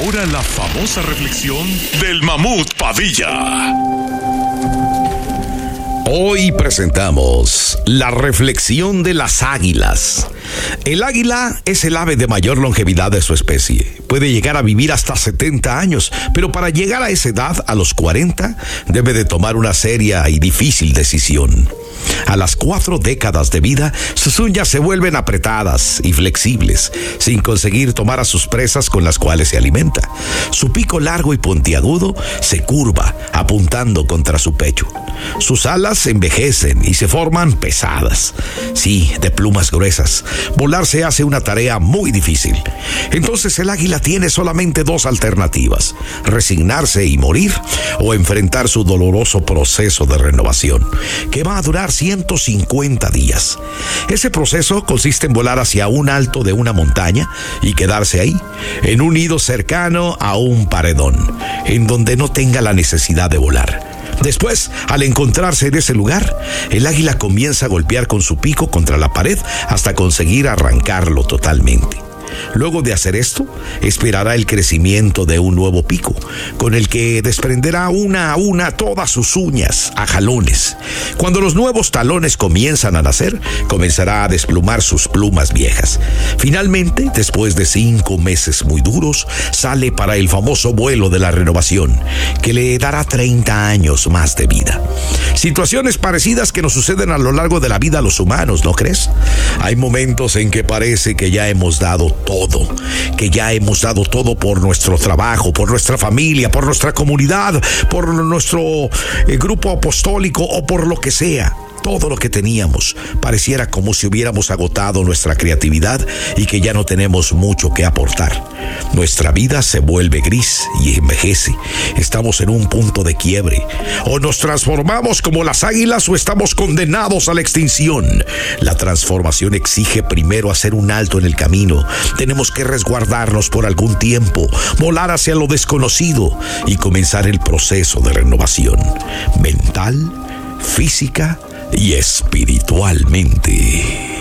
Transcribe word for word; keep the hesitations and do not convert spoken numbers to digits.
ahora la famosa reflexión del Mamut Padilla. Hoy presentamos la reflexión de las águilas. El águila es el ave de mayor longevidad de su especie. Puede llegar a vivir hasta setenta años, pero para llegar a esa edad, a los cuarenta, debe de tomar una seria y difícil decisión. A las cuatro décadas de vida, sus uñas se vuelven apretadas y flexibles, sin conseguir tomar a sus presas con las cuales se alimenta. Su pico largo y puntiagudo se curva, apuntando contra su pecho. Sus alas envejecen y se forman pesadas, sí, de plumas gruesas. Volar se hace una tarea muy difícil. Entonces el águila tiene solamente dos alternativas: resignarse y morir, o enfrentar su doloroso proceso de renovación, que va a durar ciento cincuenta días. Ese proceso consiste en volar hacia un alto de una montaña y quedarse ahí, en un nido cercano a un paredón, en donde no tenga la necesidad de volar. Después, al encontrarse en ese lugar, el águila comienza a golpear con su pico contra la pared hasta conseguir arrancarlo totalmente. Luego de hacer esto, esperará el crecimiento de un nuevo pico, con el que desprenderá una a una todas sus uñas a jalones. Cuando los nuevos talones comienzan a nacer, comenzará a desplumar sus plumas viejas. Finalmente, después de cinco meses muy duros, sale para el famoso vuelo de la renovación, que le dará treinta años más de vida. Situaciones parecidas que nos suceden a lo largo de la vida a los humanos, ¿no crees? Hay momentos en que parece que ya hemos dado todo, que ya hemos dado todo por nuestro trabajo, por nuestra familia, por nuestra comunidad, por nuestro eh, grupo apostólico o por lo que sea. Todo lo que teníamos. Pareciera como si hubiéramos agotado nuestra creatividad y que ya no tenemos mucho que aportar. Nuestra vida se vuelve gris y envejece. Estamos en un punto de quiebre. O nos transformamos como las águilas o estamos condenados a la extinción. La transformación exige primero hacer un alto en el camino. Tenemos que resguardarnos por algún tiempo, volar hacia lo desconocido y comenzar el proceso de renovación mental, física y espiritualmente.